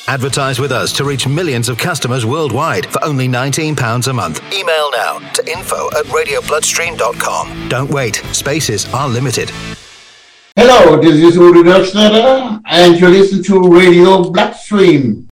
Advertise with us to reach millions of customers worldwide for only £19 a month. Email now to info@radiobloodstream.com. Don't wait. Spaces are limited. Hello, this is Uri Dogsneder, and you listen to Radio Bloodstream.